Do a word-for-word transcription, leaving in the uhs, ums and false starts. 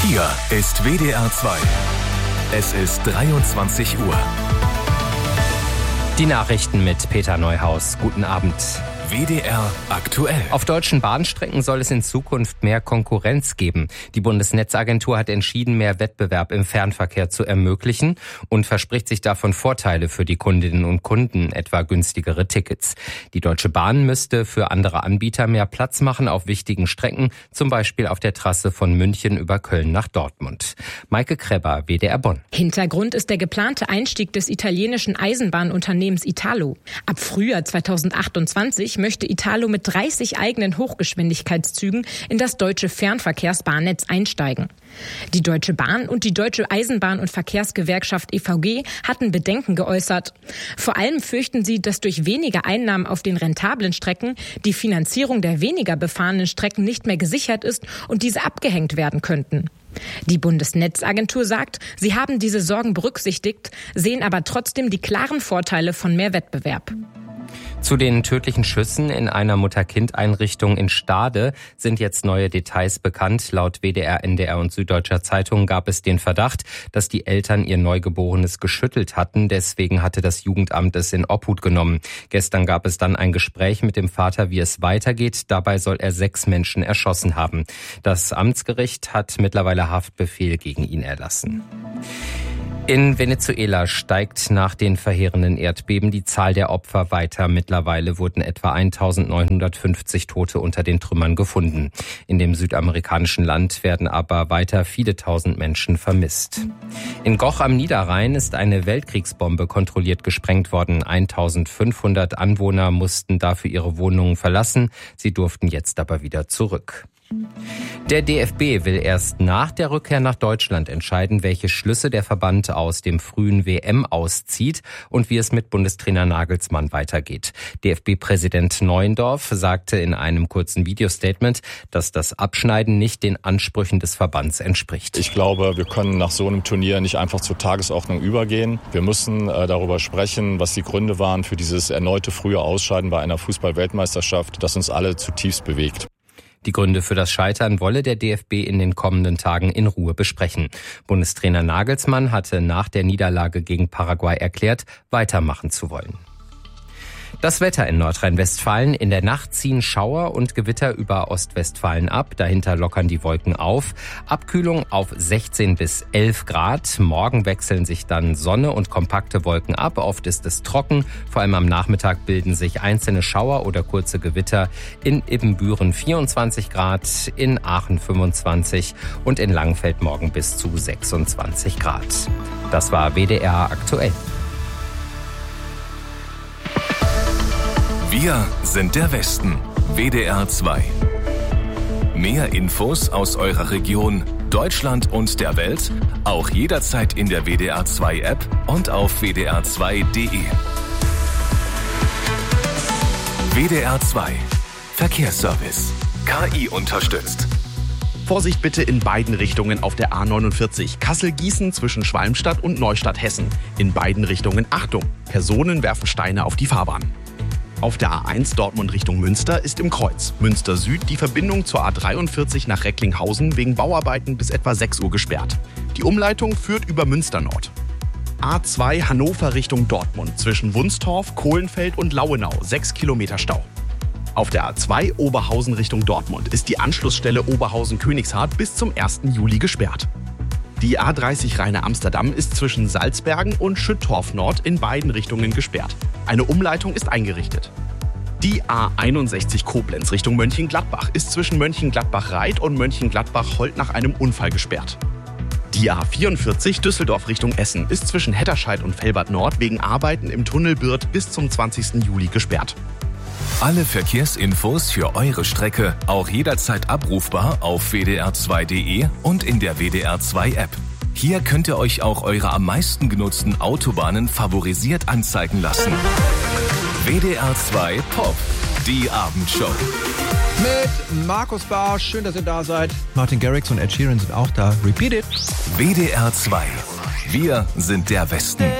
Hier ist W D R zwei. Es ist dreiundzwanzig Uhr. Die Nachrichten mit Peter Neuhaus. Guten Abend. W D R aktuell. Auf deutschen Bahnstrecken soll es in Zukunft mehr Konkurrenz geben. Die Bundesnetzagentur hat entschieden, mehr Wettbewerb im Fernverkehr zu ermöglichen und verspricht sich davon Vorteile für die Kundinnen und Kunden, etwa günstigere Tickets. Die Deutsche Bahn müsste für andere Anbieter mehr Platz machen auf wichtigen Strecken, zum Beispiel auf der Trasse von München über Köln nach Dortmund. Maike Krebber, W D R Bonn. Hintergrund ist der geplante Einstieg des italienischen Eisenbahnunternehmens Italo. Ab Frühjahr zweitausendachtundzwanzig möchte Italo mit dreißig eigenen Hochgeschwindigkeitszügen in das deutsche Fernverkehrsbahnnetz einsteigen. Die Deutsche Bahn und die Deutsche Eisenbahn- und Verkehrsgewerkschaft E V G hatten Bedenken geäußert. Vor allem fürchten sie, dass durch weniger Einnahmen auf den rentablen Strecken die Finanzierung der weniger befahrenen Strecken nicht mehr gesichert ist und diese abgehängt werden könnten. Die Bundesnetzagentur sagt, sie haben diese Sorgen berücksichtigt, sehen aber trotzdem die klaren Vorteile von mehr Wettbewerb. Zu den tödlichen Schüssen in einer Mutter-Kind-Einrichtung in Stade sind jetzt neue Details bekannt. Laut W D R, N D R und Süddeutscher Zeitung gab es den Verdacht, dass die Eltern ihr Neugeborenes geschüttelt hatten. Deswegen hatte das Jugendamt es in Obhut genommen. Gestern gab es dann ein Gespräch mit dem Vater, wie es weitergeht. Dabei soll er sechs Menschen erschossen haben. Das Amtsgericht hat mittlerweile Haftbefehl gegen ihn erlassen. In Venezuela steigt nach den verheerenden Erdbeben die Zahl der Opfer weiter. Mittlerweile wurden etwa eintausendneunhundertfünfzig Tote unter den Trümmern gefunden. In dem südamerikanischen Land werden aber weiter viele tausend Menschen vermisst. In Goch am Niederrhein ist eine Weltkriegsbombe kontrolliert gesprengt worden. eintausendfünfhundert Anwohner mussten dafür ihre Wohnungen verlassen. Sie durften jetzt aber wieder zurück. Der D F B will erst nach der Rückkehr nach Deutschland entscheiden, welche Schlüsse der Verband aus dem frühen W M auszieht und wie es mit Bundestrainer Nagelsmann weitergeht. D F B-Präsident Neuendorf sagte in einem kurzen Videostatement, dass das Abschneiden nicht den Ansprüchen des Verbands entspricht. Ich glaube, wir können nach so einem Turnier nicht einfach zur Tagesordnung übergehen. Wir müssen äh, darüber sprechen, was die Gründe waren für dieses erneute frühe Ausscheiden bei einer Fußball-Weltmeisterschaft, das uns alle zutiefst bewegt. Die Gründe für das Scheitern wolle der D F B in den kommenden Tagen in Ruhe besprechen. Bundestrainer Nagelsmann hatte nach der Niederlage gegen Paraguay erklärt, weitermachen zu wollen. Das Wetter in Nordrhein-Westfalen. In der Nacht ziehen Schauer und Gewitter über Ostwestfalen ab. Dahinter lockern die Wolken auf. Abkühlung auf sechzehn bis elf Grad. Morgen wechseln sich dann Sonne und kompakte Wolken ab. Oft ist es trocken. Vor allem am Nachmittag bilden sich einzelne Schauer oder kurze Gewitter. In Ibbenbüren vierundzwanzig Grad, in Aachen fünfundzwanzig und in Langenfeld morgen bis zu sechsundzwanzig Grad. Das war W D R aktuell. Wir sind der Westen. W D R zwei. Mehr Infos aus eurer Region, Deutschland und der Welt, auch jederzeit in der W D R zwei App und auf w d r zwei punkt d e. W D R zwei. Verkehrsservice. K I unterstützt. Vorsicht bitte in beiden Richtungen auf der A neunundvierzig. Kassel-Gießen zwischen Schwalmstadt und Neustadt-Hessen. In beiden Richtungen Achtung. Personen werfen Steine auf die Fahrbahn. Auf der A eins Dortmund Richtung Münster ist im Kreuz Münster Süd die Verbindung zur A dreiundvierzig nach Recklinghausen wegen Bauarbeiten bis etwa sechs Uhr gesperrt. Die Umleitung führt über Münster Nord. A zwei Hannover Richtung Dortmund zwischen Wunstorf, Kohlenfeld und Lauenau sechs Kilometer Stau. Auf der A zwei Oberhausen Richtung Dortmund ist die Anschlussstelle Oberhausen-Königshardt bis zum ersten Juli gesperrt. Die A dreißig Rheine-Amsterdam ist zwischen Salzbergen und Schüttorf Nord in beiden Richtungen gesperrt. Eine Umleitung ist eingerichtet. Die A einundsechzig Koblenz Richtung Mönchengladbach ist zwischen Mönchengladbach-Reit und Mönchengladbach-Holt nach einem Unfall gesperrt. Die A vierundvierzig Düsseldorf Richtung Essen ist zwischen Hetterscheid und Velbert Nord wegen Arbeiten im Tunnel Bürth bis zum zwanzigsten Juli gesperrt. Alle Verkehrsinfos für eure Strecke auch jederzeit abrufbar auf w d r zwei punkt d e und in der W D R zwei App. Hier könnt ihr euch auch eure am meisten genutzten Autobahnen favorisiert anzeigen lassen. W D R zwei Pop, die Abendshow. Mit Markus Barsch, schön, dass ihr da seid. Martin Garrix und Ed Sheeran sind auch da. Repeat it. W D R zwei. Wir sind der Westen.